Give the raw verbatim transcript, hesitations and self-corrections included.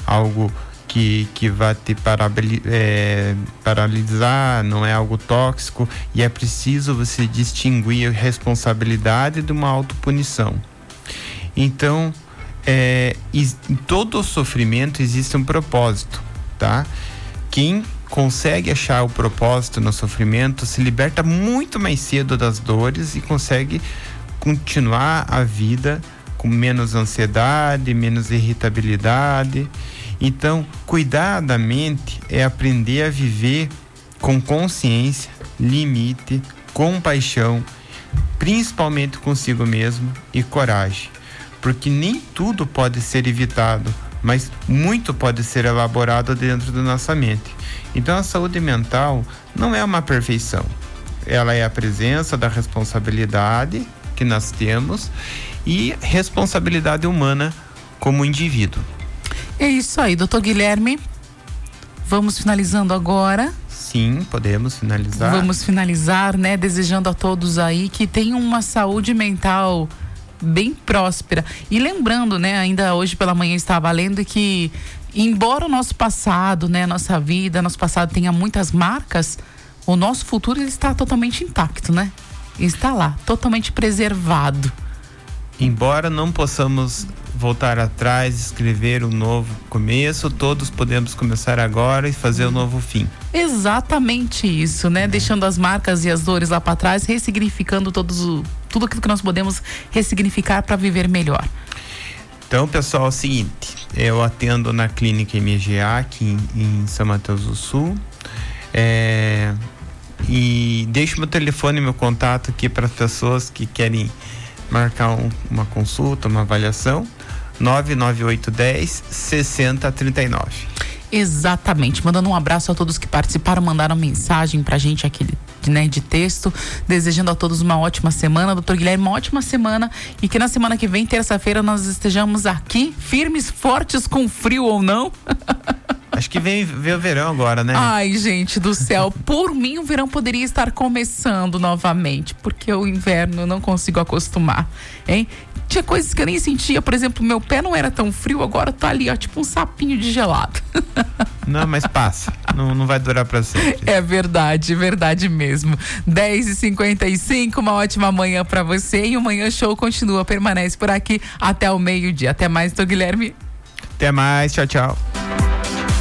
algo que, que vai te parabili- é, paralisar, não é algo tóxico, e é preciso você distinguir a responsabilidade de uma autopunição. Então, é, em todo sofrimento existe um propósito, tá? Quem consegue achar o propósito no sofrimento se liberta muito mais cedo das dores e consegue continuar a vida com menos ansiedade, menos irritabilidade. Então, cuidar da mente é aprender a viver com consciência, limite, compaixão, principalmente consigo mesmo, e coragem. Porque nem tudo pode ser evitado, mas muito pode ser elaborado dentro da nossa mente. Então, a saúde mental não é uma perfeição. Ela é a presença da responsabilidade que nós temos e responsabilidade humana como indivíduo. É isso aí, doutor Guilherme. Vamos finalizando agora. Sim, podemos finalizar. Vamos finalizar, né? Desejando a todos aí que tenham uma saúde mental bem próspera. E lembrando, né? Ainda hoje pela manhã estava lendo que, embora o nosso passado, né? Nossa vida, nosso passado tenha muitas marcas, o nosso futuro ele está totalmente intacto, né? Está lá, totalmente preservado. Embora não possamos voltar atrás, escrever um novo começo, todos podemos começar agora e fazer um novo fim. Exatamente isso, né? É. Deixando as marcas e as dores lá para trás, ressignificando todos o, tudo aquilo que nós podemos ressignificar para viver melhor. Então, pessoal, é o seguinte, eu atendo na clínica M G A aqui em, em São Mateus do Sul, é, e deixo meu telefone e meu contato aqui para as pessoas que querem marcar um, uma consulta, uma avaliação, nove nove oito um zero, seis zero três nove. Exatamente, mandando um abraço a todos que participaram, mandaram mensagem pra gente aqui, né, de texto, desejando a todos uma ótima semana, doutor Guilherme, uma ótima semana, e que na semana que vem, terça-feira, nós estejamos aqui, firmes, fortes, com frio ou não. Acho que vem, vem o verão agora, né? Ai, gente do céu, por mim o verão poderia estar começando novamente, porque o inverno eu não consigo acostumar, hein? Tinha coisas que eu nem sentia, por exemplo, meu pé não era tão frio, agora tá ali, ó, tipo um sapinho de gelado. Não, mas passa, não, não vai durar pra sempre. É verdade, verdade mesmo. dez e cinquenta e cinco, uma ótima manhã pra você, e o Manhã Show continua, permanece por aqui até o meio-dia. Até mais, doutor Guilherme. Até mais, tchau, tchau.